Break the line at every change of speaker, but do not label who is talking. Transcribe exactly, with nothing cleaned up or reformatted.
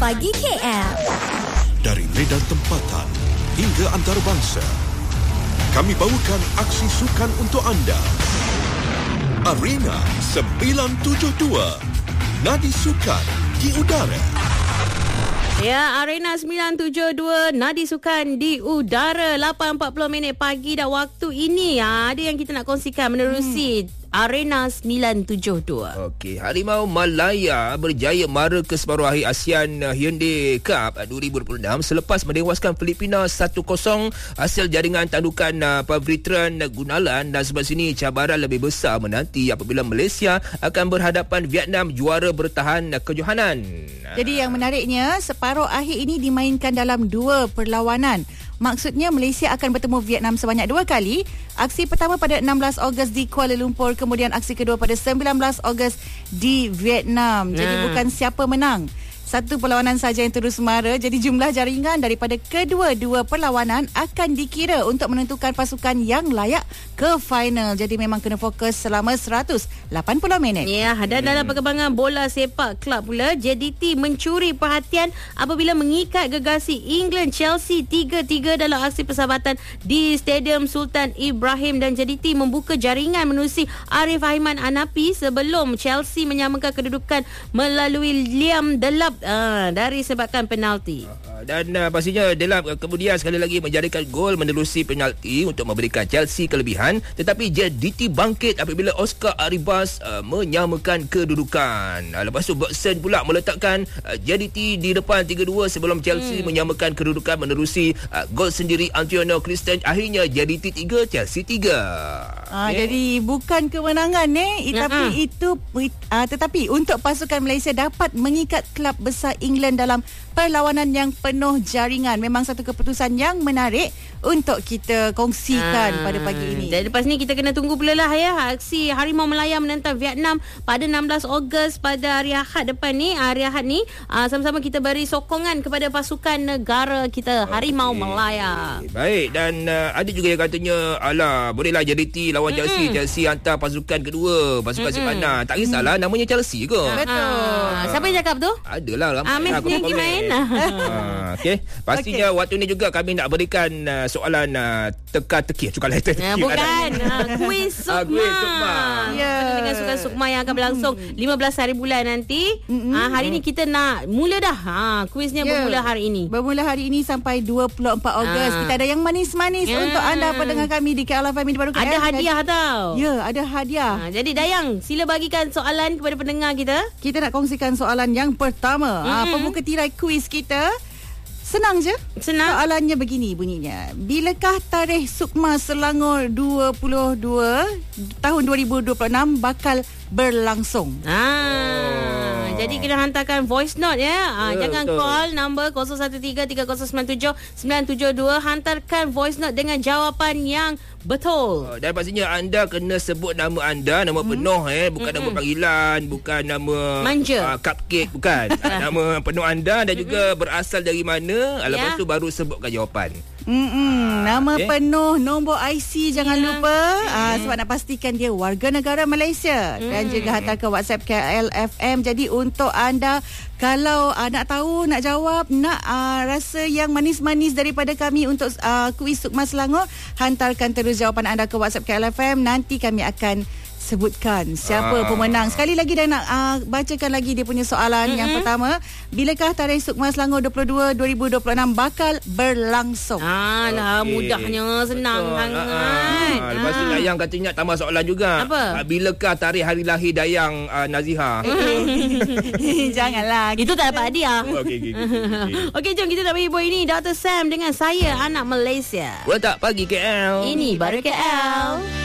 Pagi K L.
Dari medan tempatan hingga antarabangsa, kami bawakan aksi sukan untuk anda. Arena sembilan tujuh dua, nadi sukan di udara.
Ya, Arena sembilan tujuh dua, nadi sukan di udara. lapan empat puluh minit pagi dah waktu ini. Ha, ada yang kita nak kongsikan menerusi hmm. Arena sembilan tujuh dua.
Okey, Harimau Malaya berjaya mara ke separuh akhir ASEAN Hyundai Cup dua ribu dua puluh enam selepas menewaskan Filipina satu kosong hasil jaringan tandukan uh, Pavitran Gunalan, dan sebab sini cabaran lebih besar menanti apabila Malaysia akan berhadapan Vietnam, juara bertahan uh, kejohanan.
Jadi yang menariknya, separuh akhir ini dimainkan dalam dua perlawanan. Maksudnya Malaysia akan bertemu Vietnam sebanyak dua kali. Aksi pertama pada enam belas Ogos di Kuala Lumpur, kemudian aksi kedua pada sembilan belas Ogos di Vietnam. Jadi nah. bukan siapa menang, satu perlawanan saja yang terus mara. Jadi jumlah jaringan daripada kedua-dua perlawanan akan dikira untuk menentukan pasukan yang layak ke final. Jadi memang kena fokus selama seratus lapan puluh minit.
Ya, dan dalam perkembangan bola sepak kelab pula, J D T mencuri perhatian apabila mengikat gegasi England Chelsea tiga tiga dalam aksi persahabatan di Stadium Sultan Ibrahim, dan J D T membuka jaringan menerusi Arif Aiman Anapi sebelum Chelsea menyamakan kedudukan melalui Liam Delap Uh, dari sebabkan penalti.
Uh, dan uh, pastinya Delap uh, kemudian sekali lagi menjadikan gol menerusi penalti untuk memberikan Chelsea kelebihan, tetapi J D T bangkit apabila Oscar Arribas uh, menyamakan kedudukan. Uh, lepas tu Bergson pula meletakkan uh, J D T di depan tiga dua sebelum Chelsea hmm. menyamakan kedudukan menerusi uh, gol sendiri Antonio Christian. Akhirnya J D T tiga, Chelsea tiga.
Uh, okay. Jadi bukan kemenangan eh, uh-huh. tapi itu uh, tetapi untuk pasukan Malaysia dapat mengikat kelab besar England dalam perlawanan yang penuh jaringan. Memang satu keputusan yang menarik untuk kita kongsikan ha. pada pagi ini.
Dan lepas ni kita kena tunggu pula lah ya, aksi Harimau Malaya menentang Vietnam pada enam belas Ogos pada hari Ahad depan ni. Hari Ahad ni aa, sama-sama kita beri sokongan kepada pasukan negara kita, Harimau okay. Malaya.
Baik, dan uh, ada juga yang katanya alah bolehlah J D T lawan mm-hmm. Chelsea, Chelsea hantar pasukan kedua, pasukan mm-hmm. simpanan. Tak kisahlah mm-hmm. namanya Chelsea ke.
Betul.
Ha. Siapa yang cakap tu?
Adalah lama.
Ah, mesti yang main.
Ha, okey. Pastinya okay. waktu ni juga kami nak berikan uh, soalan uh, teka-teki. Cukal letter.
Ya, bukan. uh, kuis Sukma. Uh, kuis Sukma.
Ya.
Dengan sukan Sukma yang akan berlangsung mm. lima belas hari bulan nanti. Mm-hmm. Uh, hari ni kita nak mula dah. Ha, kuisnya yeah. bermula hari ini.
Bermula hari ini sampai dua puluh empat Ogos. Uh. Kita ada yang manis-manis yeah. untuk anda pendengar kami di K L F M di Baru K L.
Ada hadiah tau.
Ya, ada hadiah.
Uh, jadi Dayang, sila bagikan soalan kepada pendengar kita.
Kita nak kongsikan soalan yang pertama. Mm-hmm. Uh, pembuka tirai kuis kita. Senang je.
Senang.
Soalannya begini bunyinya. Bilakah tarikh Sukma Selangor dua puluh dua tahun dua ribu dua puluh enam bakal berlangsung?
Ah, oh. Jadi kena hantarkan voice note ya. Ah, yeah, jangan betul. Call number kosong satu tiga tiga kosong sembilan tujuh sembilan tujuh dua. Hantarkan voice note dengan jawapan yang betul.
Oh, dan pastinya anda kena sebut nama anda, nama hmm. penuh eh, bukan hmm. nama panggilan, bukan nama
manja.
Uh, cupcake, bukan. Nama penuh anda dan juga berasal dari mana. Lepas yeah. tu baru sebutkan jawapan.
Mm-mm. Nama okay. penuh, nombor I C jangan yeah. lupa mm. uh, sebab nak pastikan dia warga negara Malaysia. mm. Dan juga hantar ke WhatsApp K L F M. Jadi untuk anda kalau uh, nak tahu, nak jawab, nak uh, rasa yang manis-manis daripada kami untuk uh, kuis Sukma Selangor, hantarkan terus jawapan anda ke WhatsApp K L F M. Nanti kami akan sebutkan siapa ah. pemenang. Sekali lagi dan nak uh, bacakan lagi dia punya soalan mm-hmm. yang pertama. Bilakah tarikh Sukma Selangor dua puluh dua dua ribu dua puluh enam bakal berlangsung?
Alah, okay. mudahnya, senang sangat.
Ah, lepas tu Dayang katanya nak tambah soalan juga.
Apa?
Bilakah tarikh hari lahir Dayang uh, Naziha?
Janganlah.
Itu tak dapat hadiah.
Okey, okey, okey.
Okey, jom kita nak bagi boy ni. Doktor Sam dengan saya, anak Malaysia.
Buat tak pagi K L.
Ini Baru K L.